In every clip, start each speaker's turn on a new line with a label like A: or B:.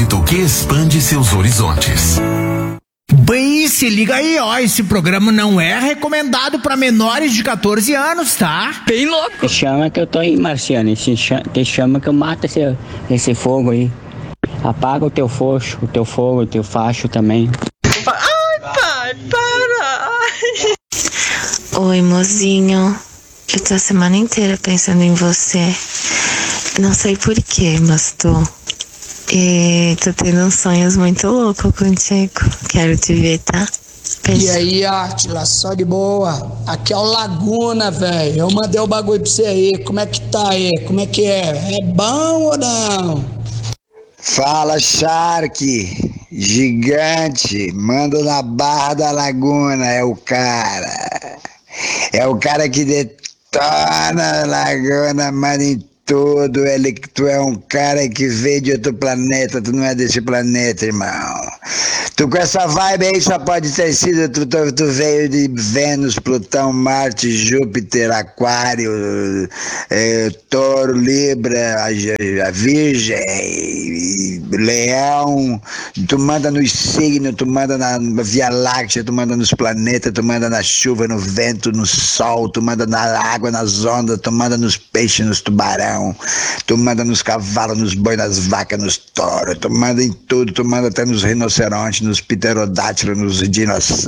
A: crédito que expande seus horizontes.
B: Bem, se liga aí, ó, esse programa não é recomendado para menores de 14 anos, tá?
C: Bem louco.
D: Chama que eu tô aí, Marciano, chama que eu mato esse fogo aí. Apaga o teu fogo, o teu facho também.
C: Ai, pai, para!
E: Oi, mozinho. Eu tô a semana inteira pensando em você. Não sei porquê, mas tô. E tô tendo uns sonhos muito loucos contigo. Quero te ver, tá?
F: E aí, Átila, só de boa. Aqui é o Laguna, velho. Eu mandei o bagulho pra você aí. Como é que tá aí? Como é que é? É bom ou não?
G: Fala, Shark. Gigante. Manda na Barra da Laguna. É o cara. É o cara que detona a Laguna, manda em tudo. Tu é um cara que veio de outro planeta. Tu não é desse planeta, irmão. Tu com essa vibe aí só pode ter sido, tu veio de Vênus, Plutão, Marte, Júpiter, Aquário, Touro, Libra, a Virgem, Leão. Tu manda nos signos, tu manda na Via Láctea, tu manda nos planetas, tu manda na chuva, no vento, no sol, tu manda na água, nas ondas, tu manda nos peixes, nos tubarão, tu manda nos cavalos, nos bois, nas vacas, nos touros, tu manda em tudo, tu manda até nos rinocerontes, nos pterodátilos, nos dinossauros.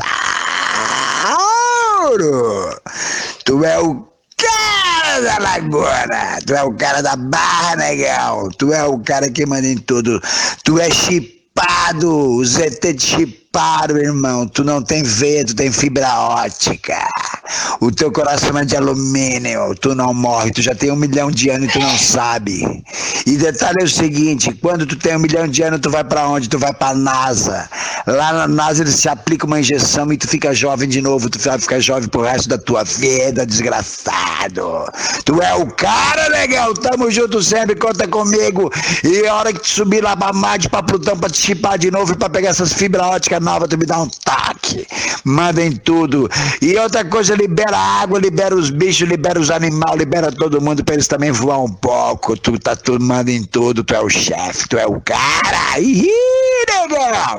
G: Tu é o cara da Laguna, tu é o cara da Barra, negão, tu é o cara que manda em tudo, tu é chipado, os ET te chiparam, irmão, tu não tem veia, tu tem fibra ótica, o teu coração é de alumínio, tu não morre, tu já tem 1 milhão de anos e tu não sabe. E detalhe é o seguinte, quando tu tem 1 milhão de anos, tu vai pra onde? Tu vai pra NASA. Lá na NASA eles te aplicam uma injeção e tu fica jovem de novo, tu vai ficar jovem pro resto da tua vida, desgraçado. Tu é o cara, legal, tamo junto sempre, conta comigo. E a hora que tu subir lá pra Marte, pra Plutão, pra te chipar de novo e pra pegar essas fibras óticas novas, tu me dá um toque. Manda em tudo. E outra coisa, libera água, libera os bichos, libera os animais, libera todo mundo pra eles também voar um pouco. Tu tá tudo, manda em tudo, tu é o chefe, tu é o cara. Ih, legal.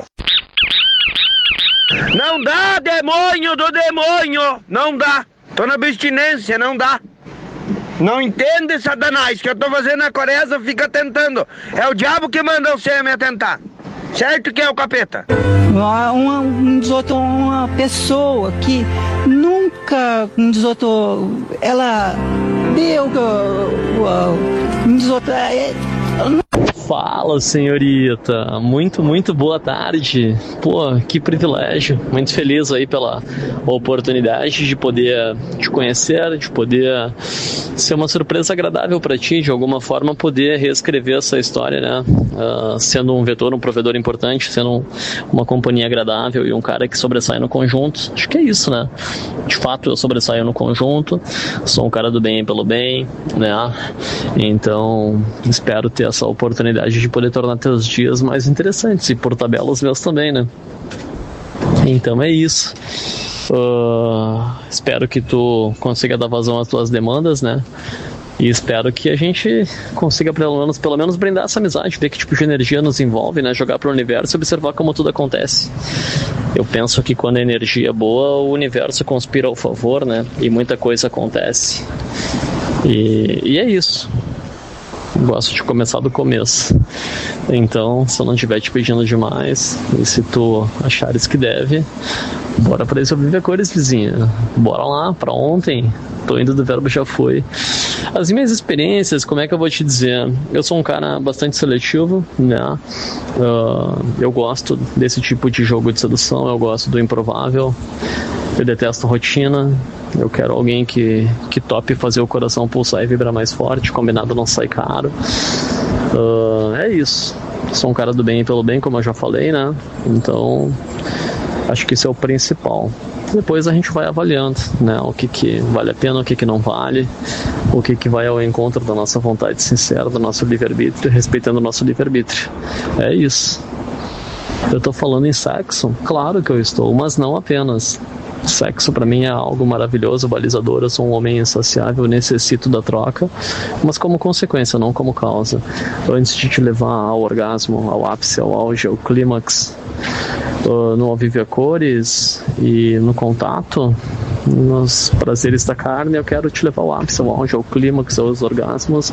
H: Não dá, demônio do demônio! Não dá! Tô na abstinência, não dá! Não entende, Satanás, que eu tô fazendo a quaresma, fica tentando. É o diabo que manda você me atentar. Certo que é o capeta?
I: Uma pessoa que nunca ela deu
J: Fala, senhorita, muito boa tarde. Pô, que privilégio, muito feliz aí pela oportunidade de poder te conhecer, de poder ser uma surpresa agradável para ti, de alguma forma poder reescrever essa história, né? Sendo um vetor, um provedor importante, sendo uma companhia agradável e um cara que sobressai no conjunto. Acho que é isso, né? De fato, eu sobressaio no conjunto, sou um cara do bem pelo bem, né? Então, espero ter essa oportunidade de poder tornar teus dias mais interessantes e por tabela os meus também, né? Então é isso. Espero que tu consiga dar vazão às tuas demandas, né? E espero que a gente consiga pelo menos brindar essa amizade, ver que tipo de energia nos envolve, né? Jogar pro universo e observar como tudo acontece. Eu penso que quando a energia é boa, o universo conspira ao favor, né? E muita coisa acontece. E é isso. Gosto de começar do começo. Então, se eu não estiver te pedindo demais, e se tu achares que deve, bora pra isso viver cores, vizinha. Bora lá, pra ontem. Tô indo do verbo já foi. As minhas experiências, como é que eu vou te dizer? Eu sou um cara bastante seletivo, né? Eu gosto desse tipo de jogo de sedução, eu gosto do improvável. Eu detesto rotina. Eu quero alguém que tope fazer o coração pulsar e vibrar mais forte. Combinado não sai caro. É isso. Sou um cara do bem e pelo bem, como eu já falei, né? Então, acho que isso é o principal. Depois a gente vai avaliando, né? O que vale a pena, o que não vale, o que vai ao encontro da nossa vontade sincera, do nosso livre-arbítrio, respeitando o nosso livre-arbítrio. É isso. Eu tô falando em sexo? Claro que eu estou, mas não apenas. Sexo pra mim é algo maravilhoso, balizador, eu sou um homem insaciável, necessito da troca, mas como consequência, não como causa. Antes de te levar ao orgasmo, ao ápice, ao auge, ao clímax, no ao viver cores e no contato, nos prazeres da carne, eu quero te levar ao ápice, ao auge, ao clímax, aos orgasmos,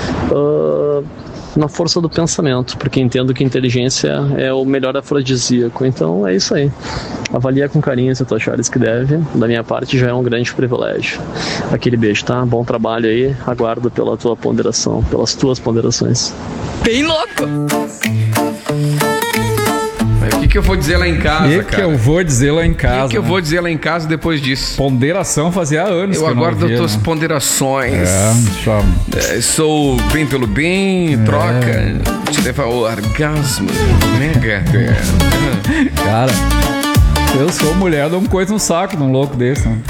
J: na força do pensamento, porque entendo que inteligência é o melhor afrodisíaco. Então é isso aí. Avalia com carinho se tu achares que deve. Da minha parte já é um grande privilégio. Aquele beijo, tá? Bom trabalho aí. Aguardo pela tua ponderação, pelas tuas ponderações.
C: Bem louco!
K: O que eu vou dizer lá em casa, cara?
L: O que eu vou dizer lá em casa?
K: O que eu vou dizer lá em casa depois disso?
L: Ponderação fazia anos
K: eu
L: que eu não
K: aguardo
L: via,
K: tuas
L: né?
K: ponderações.
L: Sou
K: bem pelo bem, troca, te levar ao orgasmo, né,
L: cara, eu sou mulher, dou um coisa no saco de um louco desse, né?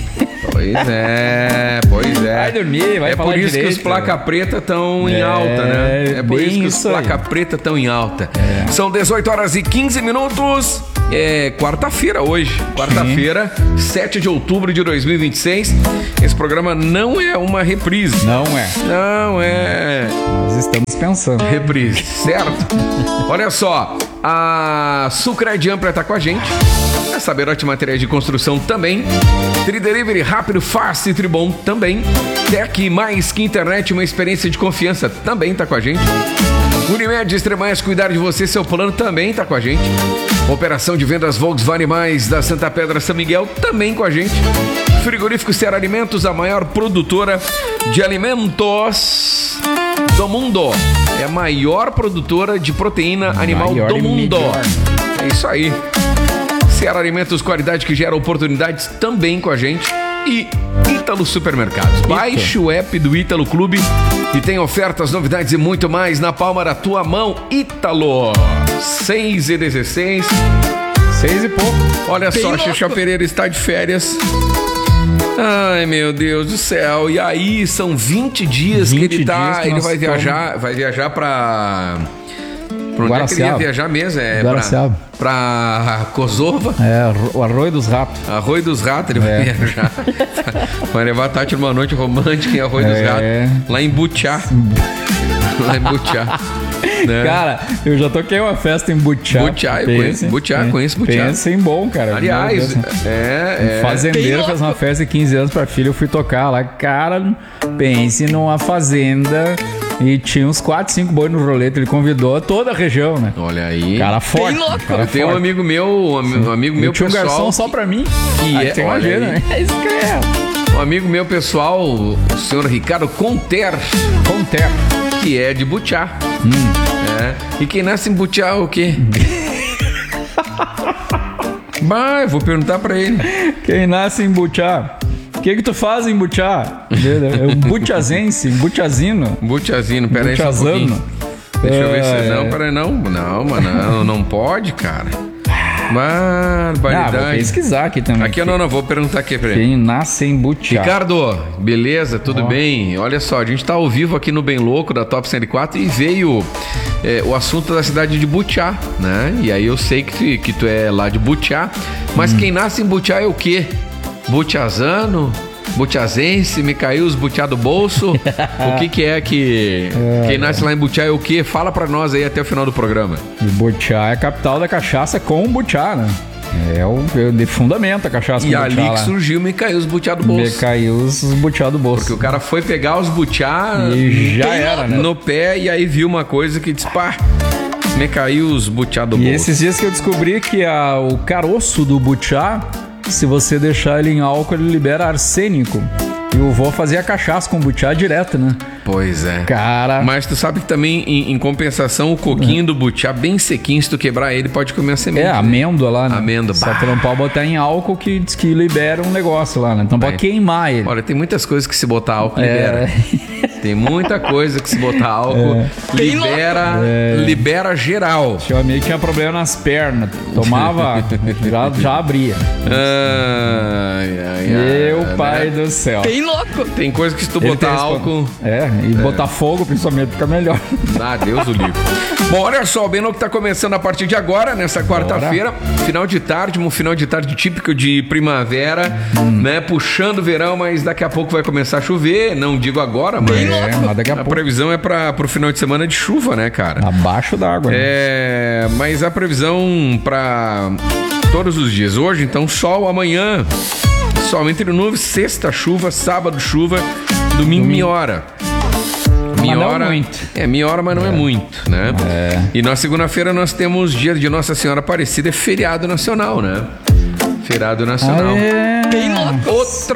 K: Pois é.
L: Vai dormir, vai falar
K: por isso
L: direito,
K: que os placa preta estão em alta, né? É por isso que os placa preta estão em alta. São 18 horas e 15 minutos. É quarta-feira hoje. Quarta-feira, 7 de outubro de 2026. Esse programa não é uma reprise.
L: Não é.
K: Não é.
L: Nós estamos pensando.
K: Reprise, certo? Olha só, a Sucred Ampla tá com a gente. A Saberote Materiais de Construção também. Tridelivery rápido, fácil e tribom também. Tec mais que internet, uma experiência de confiança também tá com a gente. Unimed Extremais, cuidar de você, seu plano também tá com a gente. Operação de vendas Volkswagen Mais da Santa Pedra São Miguel também com a gente. Frigorífico Seara Alimentos, a maior produtora de alimentos do mundo. É a maior produtora de proteína animal do mundo. É isso aí. Seara Alimentos, qualidade que gera oportunidades também com a gente. E Ítalo Supermercados. Baixe o app do Ítalo Clube e tem ofertas, novidades e muito mais na palma da tua mão. Ítalo, 6h16.
L: 6 e pouco.
K: Olha só, Xuxa Pereira está de férias. Ai, meu Deus do céu. E aí, são 20 dias que ele tá. Ele vai viajar pra... Pra onde é que ele ia viajar mesmo? Pra Kosovo?
L: O Arroio dos Ratos.
K: Arroio dos Ratos, ele vai viajar. Vai levar a Tati numa noite romântica em Arroio dos Ratos. Lá em Butiá. Né?
L: Cara, eu já toquei uma festa em Butiá.
K: Conheço Butiá.
L: Pensa em bom, cara.
K: Aliás,
L: um fazendeiro fez uma festa de 15 anos pra filha, eu fui tocar lá. Cara, pense numa fazenda e tinha uns 4, 5 boi no rolete. Ele convidou toda a região, né?
K: Olha aí.
L: Cara forte.
K: Eu tenho um amigo meu,
L: tinha
K: pessoal.
L: Um garçom só pra mim.
K: Que
L: imagina, né? É isso que é.
K: Um amigo meu pessoal, o senhor Ricardo Conter. Que é de Butiá. E quem nasce em Butiá é o quê? Eu vou perguntar pra ele.
L: Quem nasce em Butiá? O que tu faz em Butiá? É um butiazense, um butiazino.
K: Peraí só um pouquinho. Deixa eu ver se... Não, peraí, não pode, cara. Barbaridade.
L: Vou pesquisar aqui também.
K: Aqui eu não vou perguntar aqui pra ele.
L: Quem nasce em Butiá.
K: Ricardo, beleza? Tudo bem? Olha só, a gente tá ao vivo aqui no Bem Louco da Top 104 e veio o assunto da cidade de Butiá, né? E aí eu sei que tu é lá de Butiá, mas quem nasce em Butiá é o quê? Butiazano? Butiazense, me caiu os butiá do bolso. O que é que quem nasce lá em Butiá é o quê? Fala pra nós aí até o final do programa.
L: Butiá é a capital da cachaça com Butiá, né? É o de fundamento a cachaça com
K: Butiá. E ali
L: lá.
K: Que surgiu me caiu os butiá do bolso.
L: Me caiu os butiá do bolso.
K: Porque o cara foi pegar os butiá
L: e já era, né?
K: No pé e aí viu uma coisa que disse, me caiu os butiá do bolso.
L: E esses dias que eu descobri que o caroço do butiá, se você deixar ele em álcool, ele libera arsênico. E o vô fazia cachaça com butiá direto, né?
K: Pois é.
L: Cara...
K: Mas tu sabe que também, em compensação, o coquinho do butiá, bem sequinho, se tu quebrar ele, pode comer a semente.
L: Amêndoa lá, né?
K: Amêndoa.
L: Só que não pode botar em álcool que diz que libera um negócio lá, né? Então pode queimar ele.
K: Olha, tem muitas coisas que se botar álcool libera. Tem muita coisa que se botar álcool libera geral.
L: Tinha um amigo que tinha problema nas pernas. Tomava, já abria. Meu pai do céu.
C: Bem louco.
K: Tem coisa que se tu botar álcool...
L: botar fogo, principalmente, fica melhor.
K: Ah, Deus o livre. Bom, olha só, o Bem Louco tá começando a partir de agora, nessa quarta-feira. Final de tarde, um final de tarde típico de primavera, né? Puxando o verão, mas daqui a pouco vai começar a chover. Não digo agora, mas
L: daqui a pouco.
K: Previsão é pro final de semana de chuva, né, cara?
L: Abaixo d'água.
K: Mas a previsão pra todos os dias. Hoje, então, sol, amanhã, sol entre nuvens, sexta, chuva, sábado, chuva, domingo. Miora.
L: Mas não é muito.
K: Miora, mas não é muito, né? E na segunda-feira nós temos dia de Nossa Senhora Aparecida, é feriado nacional, né? Feriado nacional.
C: Bem louco.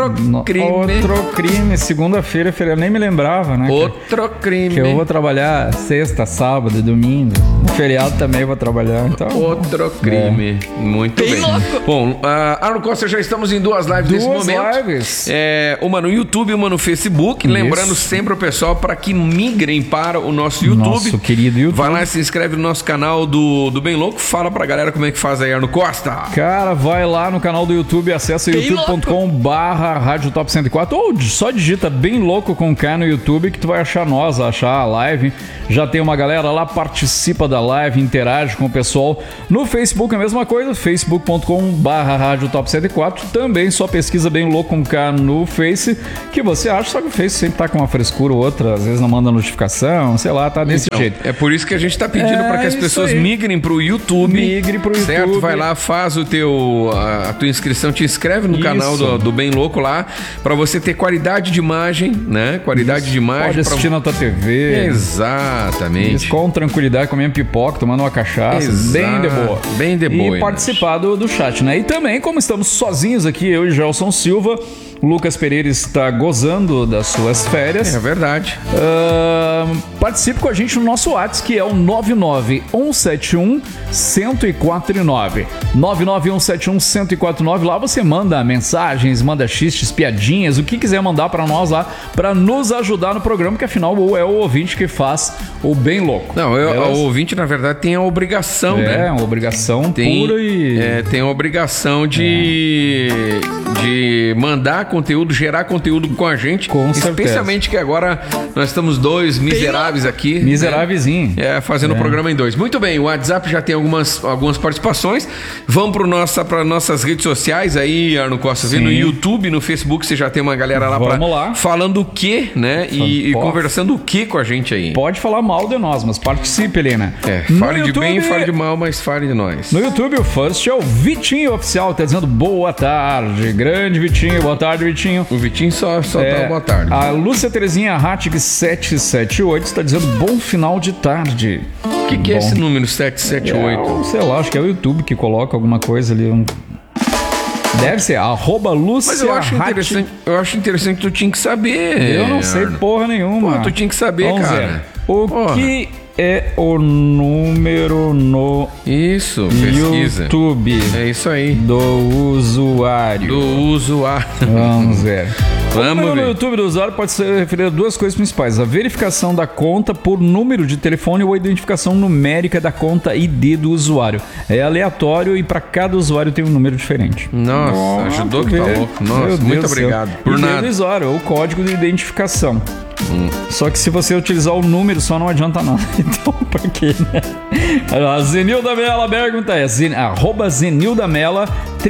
K: Outro crime.
L: Segunda-feira, feriado. Nem me lembrava, né?
K: Outro crime.
L: Que eu vou trabalhar sexta, sábado e domingo. No feriado também vou trabalhar, então...
K: Outro crime. Muito bem.
C: Louco.
K: Bom, Arno Costa, já estamos em 2 lives nesse momento.
L: 2 lives.
K: Uma no YouTube e uma no Facebook.
L: Isso.
K: Lembrando sempre o pessoal para que migrem para o nosso YouTube.
L: Nosso querido YouTube.
K: Vai lá e se inscreve no nosso canal do Bem Louco. Fala pra galera como é que faz aí, Arno Costa.
L: Cara, vai lá no canal do YouTube, acessa youtube.com/Rádio Top 104 ou só digita Bem Louco com K no YouTube que tu vai achar a live. Já tem uma galera lá, participa da live, interage com o pessoal. No Facebook a mesma coisa, facebook.com/Rádio Top 104. Também só pesquisa Bem Louco com K no Face, que você acha, só que o Face sempre tá com uma frescura ou outra, às vezes não manda notificação, sei lá, tá desse jeito.
K: É por isso que a gente tá pedindo para que as pessoas migrem pro YouTube.
L: Migre pro YouTube.
K: Certo? Vai lá, faz a tua inscrição, te inscreve no canal do Bem Louco lá, para você ter qualidade de imagem, né? Qualidade de imagem.
L: Pode assistir na tua TV.
K: Exatamente.
L: Com tranquilidade, comendo pipoca, tomando uma cachaça. Bem de boa.
K: Bem de boa.
L: E participar do chat, né? E também, como estamos sozinhos aqui, eu e Gelson Silva, Lucas Pereira está gozando das suas férias.
K: É verdade.
L: Participe com a gente no nosso WhatsApp, que é o 99171-1049. 99171-1049. Lá você manda mensagens, manda xistes, piadinhas, o que quiser mandar para nós lá, para nos ajudar no programa, que afinal é o ouvinte que faz o Bem Louco.
K: Não, o ouvinte, na verdade, tem a obrigação, né?
L: Uma obrigação pura e...
K: tem a obrigação de mandar conteúdo, gerar conteúdo com a gente.
L: Com certeza.
K: Especialmente que agora nós estamos 2 miseráveis aqui.
L: Miserávelzinho.
K: Né? Fazendo o programa em 2. Muito bem, o WhatsApp já tem algumas participações. Vamos para nossas redes sociais aí, Arno Costa. No YouTube, no Facebook, você já tem uma galera lá, falando o quê, né? E conversando o quê com a gente aí.
L: Pode falar mal de nós, mas participe, Helena.
K: Fale de bem, fale de mal, mas fale de nós.
L: No YouTube, o First é o Vitinho Oficial, tá dizendo boa tarde. Grande Vitinho, boa tarde, Vitinho.
K: O Vitinho só dá boa tarde.
L: A Lúcia Terezinha Rattig 778 está dizendo bom final de tarde.
K: O que é esse número 778?
L: Sei lá, acho que é o YouTube que coloca alguma coisa ali. Deve ser, @Lúcia.
K: Mas eu acho interessante que tu tinha que saber.
L: Eu não sei porra nenhuma.
K: Tu tinha que saber, cara.
L: Que é o número no
K: pesquisa.
L: YouTube.
K: É isso aí.
L: Do usuário. Vamos ver. O número no YouTube do usuário pode ser referido a 2 coisas principais: a verificação da conta por número de telefone ou a identificação numérica da conta ID do usuário. É aleatório e para cada usuário tem um número diferente.
K: Nossa, ajudou que tá louco. Nossa, muito obrigado.
L: Por nada. Do usuário, ou o código de identificação. Só que se você utilizar o número só não adianta nada. Então, pra quê, né? A Zenilda Mela pergunta @Zenilda Mela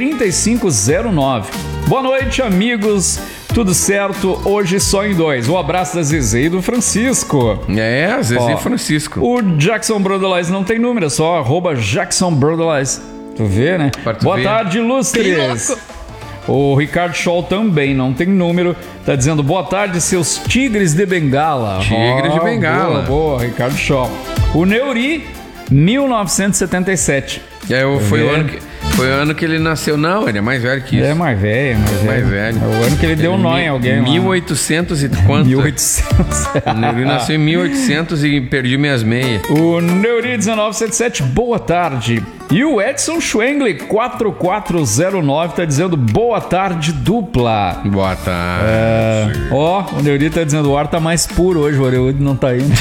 L: 3509. Boa noite, amigos. Tudo certo? Hoje só em 2. Um abraço da Zezé e do Francisco.
K: Zezé e Francisco.
L: O Jackson Brotherlies não tem número, é só @Jackson Brotherlies. Tu vê, né? Boa tarde, ilustres. O Ricardo Scholl também não tem número. Tá dizendo boa tarde, seus tigres de Bengala.
K: Tigres de Bengala.
L: Boa, Ricardo Scholl. O Neuri, 1977.
K: Foi o ano que... Foi o ano que ele nasceu. Não, ele é mais velho que isso.
L: É mais velho,
K: mais velho.
L: É o ano que ele deu nó em alguém.
K: 1800 e quanto?
L: 1800.
K: O Neuri nasceu em 1800 e perdi minhas meias.
L: O Neuri 1977, boa tarde. E o Edson Schwengli 4409 tá dizendo boa tarde dupla.
K: Boa tarde.
L: O Neuri tá dizendo o ar tá mais puro hoje, o Oreúdo não tá indo.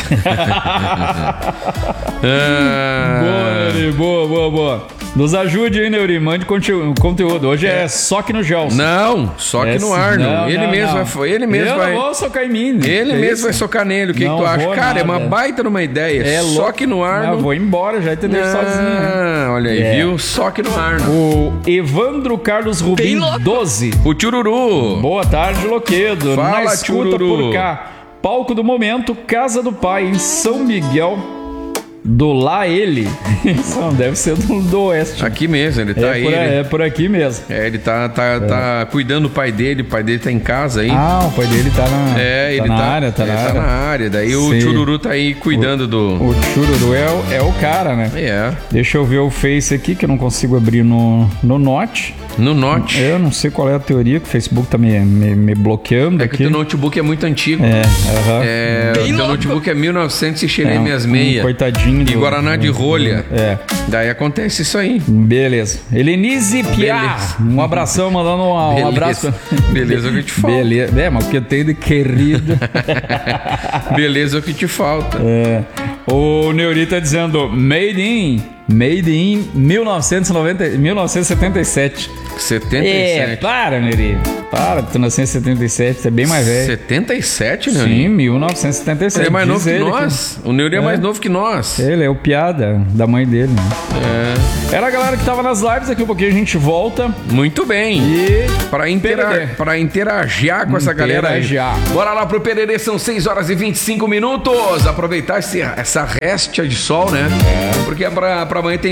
L: Boa, Neuri, boa. Nos ajude aí, Neuri, mande conteúdo. Hoje é soque no gel.
K: Não, soque no Arno. Ele mesmo vai.
L: Eu não vou socar em mim.
K: Ele mesmo vai socar nele. O que tu acha? Cara, é uma baita numa ideia. Soque no Arno.
L: Eu vou embora, já entendeu sozinho. Né?
K: Olha aí, viu? Soque no Arno.
L: O Evandro Carlos Rubim 12.
K: O Tchururu.
L: Boa tarde, Loquedo.
K: Fala,
L: na escuta
K: Tchururu.
L: por cá. Palco do momento, Casa do Pai, em São Miguel do Lá Ele. Isso não deve ser do Oeste.
K: Aqui mesmo, ele tá aí.
L: É por aqui mesmo.
K: Ele tá cuidando do pai dele. O pai dele tá em casa aí.
L: O pai dele tá na,
K: ele
L: na área.
K: Tá na área. Daí o Tchururu tá aí cuidando do...
L: O Tchururu é o cara, né? Deixa eu ver o Face aqui, que eu não consigo abrir no Note.
K: No Note?
L: Eu não sei qual é a teoria, que o Facebook tá me bloqueando aqui.
K: É que o teu notebook é muito antigo. O teu notebook é 1900 e cheirei minhas meias.
L: Coitadinho.
K: E Guaraná de rolha. Daí acontece isso aí.
L: Beleza. Helenise Piá. Um abração, mandando um abraço.
K: Beleza, o que te falta.
L: Beleza. Mas o que eu tenho de querido.
K: Beleza, o que te falta.
L: O Neuri tá dizendo Made in 1977.
K: 77.
L: Para, Neuri. Para, tu nasceu em 77, tu é bem mais velho.
K: 77, Neuri?
L: Sim, 1977.
K: Ele é mais novo que nós? O Neuri é mais novo que nós.
L: Ele é o piada da mãe dele, né? Era a galera que tava nas lives, daqui um pouquinho a gente volta.
K: Muito bem.
L: E
K: pra interagir com essa galera aí. Bora lá pro Pererê, são 6 horas e 25 minutos. Aproveitar essa réstia de sol, né? Porque pra amanhã tem